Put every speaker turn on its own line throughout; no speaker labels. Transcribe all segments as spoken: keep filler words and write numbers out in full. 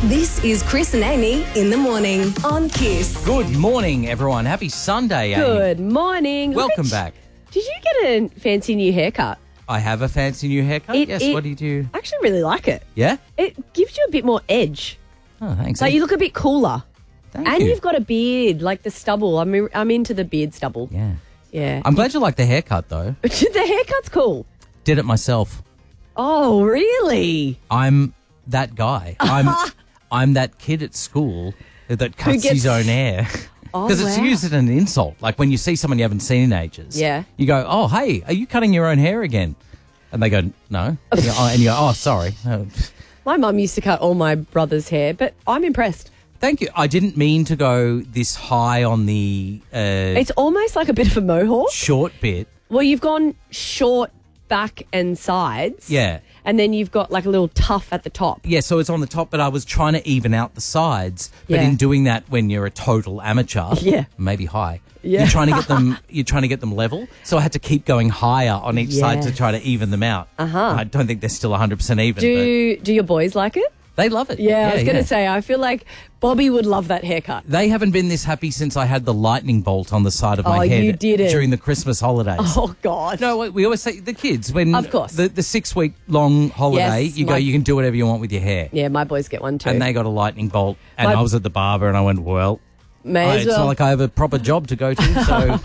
This is Chris and Amy in the morning on Kiss.
Good morning, everyone. Happy Sunday, Amy.
Good morning.
Welcome
Rich,
back.
Did you get a fancy new haircut?
I have a fancy new haircut.
It-
yes,
it-
what do you do?
I actually really like it.
Yeah?
It gives you a bit more edge.
Oh, thanks.
Like you look a bit cooler.
Thank
and
you.
you've got a beard, like the stubble. I'm I'm into the beard stubble.
Yeah.
Yeah.
I'm glad you like the haircut, though.
the haircut's cool.
Did it myself.
Oh, really?
I'm that guy. I'm I'm that kid at school that cuts
gets-
his own hair.
Oh,
Because it's
wow.
used as an insult. Like when you see someone you haven't seen in ages.
Yeah.
You go, oh, hey, are you cutting your own hair again? And they go, no. And you go, oh, and you go, oh, sorry. Oh,
My mum used to cut all my brother's hair, but I'm impressed.
thank you. I didn't mean to go this high on the uh,
It's almost like a bit of a mohawk.
short bit.
Well, you've gone short back and sides.
Yeah.
And then you've got like a little tuff at the top.
Yeah, so it's on the top, but I was trying to even out the sides. But
Yeah.
in doing that, when you're a total amateur,
Yeah.
maybe high,
Yeah.
you're trying to get them. You're trying to get them level. So I had to keep going higher on each side to
Yes.
try to even them out.
Uh-huh.
I don't think they're still one hundred percent even.
Do do your boys like it?
but they love it.
Yeah, I was going to
yeah.
say, I feel like Bobby would love that haircut.
They haven't been this happy since I had the lightning bolt on the side of my
Oh,
head
you didn't.
during the Christmas holidays.
Oh, God.
No, we- we always say the kids when
Of course.
the, the six week long holiday,
Yes,
you go,
my-
you can do whatever you want with your hair.
Yeah, my boys get one too.
And they got a lightning bolt, and
My-
I was at the barber, and I went, well,
May
I-
as
it's
well.
not like I have a proper job to go to, so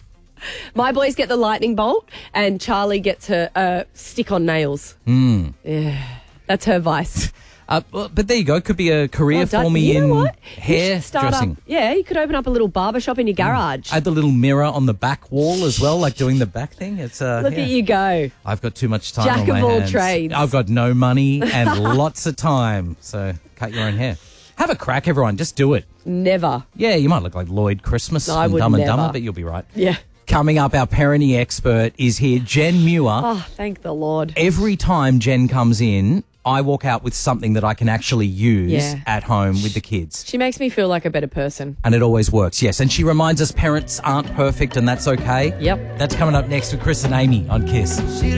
My boys get the lightning bolt, and Charlie gets her uh, stick on nails.
Hmm.
Yeah, that's her vice.
uh, well, but there you go. Could be a career
Well done.
for me
You know
in
what? You
hair
should start
dressing.
Up, yeah, you could open up a little barber shop in your garage.
Add the little mirror on the back wall as well, like doing the back thing. It's uh,
Look
yeah.
at you go.
I've got too much time
Jack
on my
of all
hands.
trades.
I've got no money and lots of time, so cut your own hair. Have a crack, everyone. Just do it.
Never.
Yeah, you might look like Lloyd Christmas
No, I
from
would
Dumb and
never.
Dumber, but you'll be right.
Yeah.
Coming up, our parenting expert is here, Jen Muir.
Oh, thank the Lord.
Every time Jen comes in, I walk out with something that I can actually use
Yeah.
at home with the kids.
She makes me feel like a better person.
And it always works, yes. And she reminds us parents aren't perfect and that's okay.
Yep.
That's coming up next with Chris and Amy on Kiss.